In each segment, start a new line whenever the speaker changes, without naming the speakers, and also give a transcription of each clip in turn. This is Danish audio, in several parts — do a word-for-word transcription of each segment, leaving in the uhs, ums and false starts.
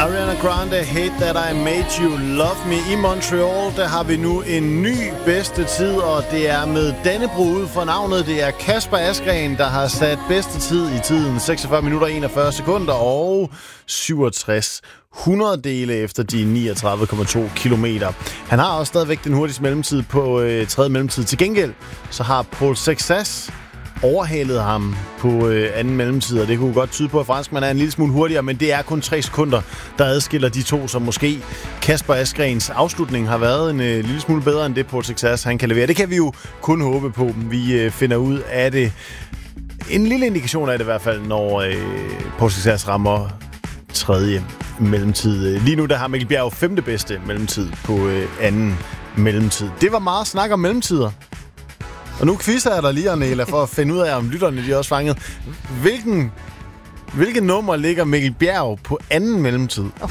Ariana Grande, Hate That I Made You Love Me. I Montreal, der har vi nu en ny bedste tid, og det er med Dannebrog ud for navnet. Det er Kasper Asgreen, der har sat bedste tid i tiden. seksogfyrre minutter, enogfyrre sekunder og syvogtres hundreddele efter de niogtredive komma to kilometer. Han har også stadigvæk den hurtigste mellemtid på øh, tredje mellemtid. Til gengæld så har Paul Sexas overhalede ham på øh, anden mellemtid, og det kunne godt tyde på, at franskmanden er en lille smule hurtigere, men det er kun tre sekunder, der adskiller de to, så måske Kasper Asgreens afslutning har været en øh, lille smule bedre end det Paul Sexas han kan levere. Det kan vi jo kun håbe på. Vi øh, finder ud af det. En lille indikation af det i hvert fald, når øh, Paul Sexas rammer tredje mellemtid. Lige nu der har Mikkel Bjerg femte bedste mellemtid på øh, anden mellemtid. Det var meget snak om mellemtider. Og nu quizzer jeg dig lige, Arnela, for at finde ud af, om lytterne de er også fanget. Hvilken, hvilken nummer ligger Mikkel Bjerg på anden mellemtid?
Oh.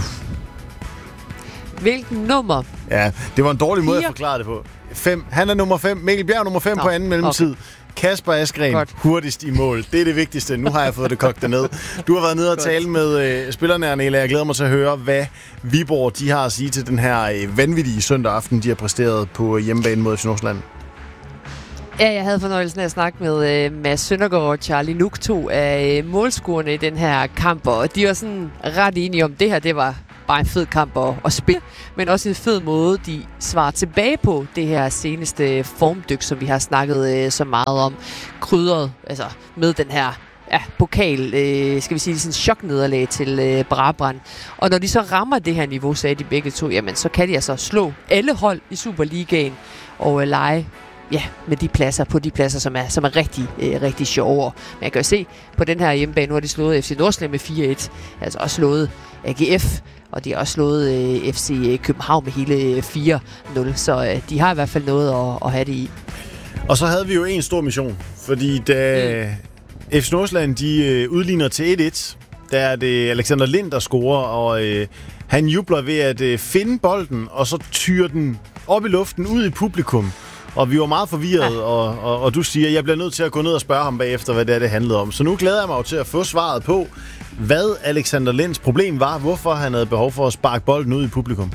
Hvilken nummer?
Ja, det var en dårlig måde Fire. at forklare det på. Fem. Han er nummer fem. Mikkel Bjerg nummer fem Nå, på anden mellemtid. Okay. Kasper Asgreen Godt. hurtigst i mål. Det er det vigtigste. Nu har jeg fået det kogt ned. Du har været nede og tale med øh, spillerne, Arnela. Jeg glæder mig til at høre, hvad Viborg de har at sige til den her øh, vanvittige søndag aften, de har præsteret på hjemmebane mod F C Nordsjælland.
Ja, jeg havde fornøjelsen af at snakke med øh, Mads Søndergaard og Charlie Nuk, to af øh, målscorerne i den her kamp, og de var sådan ret enige om, det her det var bare en fed kamp at, at spille, men også en fed måde, de svarer tilbage på det her seneste formdyk, som vi har snakket øh, så meget om, krydret altså med den her ja, pokal, øh, skal vi sige, sådan choknederlag til øh, Brabrand. Og når de så rammer det her niveau, sagde de begge to, jamen så kan de altså slå alle hold i Superligaen og øh, lege ja, med de pladser, på de pladser, som er, som er rigtig, øh, rigtig sjove. Men jeg kan jo se, på den her hjemmebane, nu har de slået F C Nordsjælland med fire et, altså også slået A G F, og de har også slået øh, F C København med hele fire nul, så øh, de har i hvert fald noget at, at have det i.
Og så havde vi jo en stor mission, fordi da mm. F C Nordsjælland, de øh, udligner til et et, der er det Alexander Lind, der scorer, og øh, han jubler ved at øh, finde bolden, og så tyrer den op i luften ud i publikum. Og vi var meget forvirret, ja. og, og, og du siger, at jeg bliver nødt til at gå ned og spørge ham bagefter, hvad det er, det handlede om. Så nu glæder jeg mig jo til at få svaret på, hvad Alexander Linds problem var, hvorfor han havde behov for at sparke bolden ud i publikum.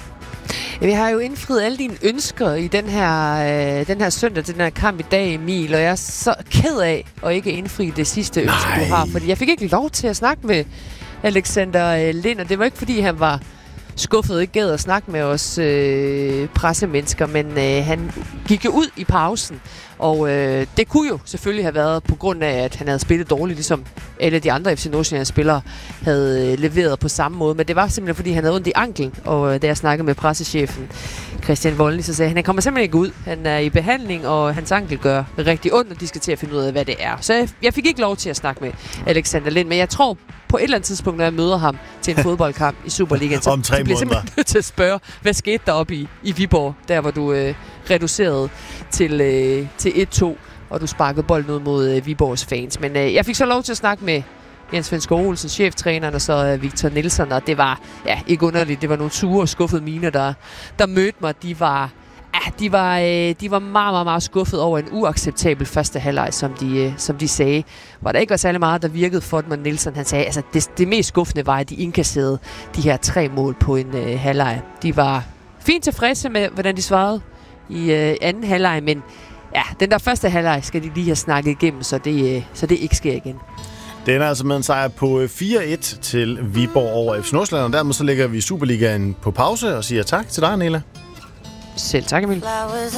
Vi har jo indfriet alle dine ønsker i den her, øh, den her søndag til den her kamp i dag, Emil, og jeg er så ked af at ikke indfri det sidste ønske, Nej. du har, fordi jeg fik ikke lov til at snakke med Alexander Lind, og det var ikke, fordi han var skuffet, ikke gad at snakke med os øh, pressemennesker, men øh, han gik jo ud i pausen, og øh, det kunne jo selvfølgelig have været på grund af, at han havde spillet dårligt, ligesom alle de andre F C Nordsjælland-spillere havde øh, leveret på samme måde, men det var simpelthen, fordi han havde ondt i anklen, og øh, da jeg snakkede med pressechefen Christian Voldny, så sagde han, han kommer simpelthen ikke ud. Han er i behandling, og hans ankel gør rigtig ondt, og de skal til at finde ud af, hvad det er. Så jeg, jeg fik ikke lov til at snakke med Alexander Lind, men jeg tror på et eller andet tidspunkt, når jeg møder ham til en fodboldkamp i Superligaen, så,
Om tre
så bliver jeg simpelthen nødt til at spørge, hvad skete der oppe i, i Viborg, der hvor du øh, reducerede til, øh, til et to, og du sparkede bolden ud mod øh, Viborgs fans. Men øh, jeg fik så lov til at snakke med Jens Fensgaard Olsen, cheftræneren, og så øh, Victor Nielsen, og det var ja, ikke underligt. Det var nogle sure og skuffede miner, der, der mødte mig. De var, ja, de, var, øh, de var meget, meget, meget skuffet over en uacceptabel første halvleg, som de, øh, som de sagde. Hvor der ikke var særlig meget, der virkede for dem, og Nielsen han sagde, altså det, det mest skuffende var, at de indkasserede de her tre mål på en øh, halvleg. De var fint tilfredse med, hvordan de svarede i øh, anden halvleg, men ja, den der første halvleg skal de lige have snakket igennem, så det, øh, så det ikke sker igen.
Den er altså med en sejr på fire et til Viborg over F C Nordsjælland, og dermed så lægger vi Superligaen på pause og siger tak til dig, Arnela.
Selv tak, Emil.